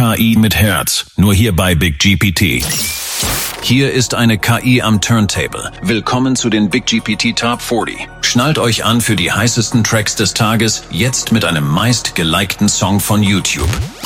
KI mit Herz, nur hier bei Big GPT. Hier ist eine KI am Turntable. Willkommen zu den Big GPT Top 40. Schnallt euch an für die heißesten Tracks des Tages, jetzt mit einem meist gelikten Song von YouTube.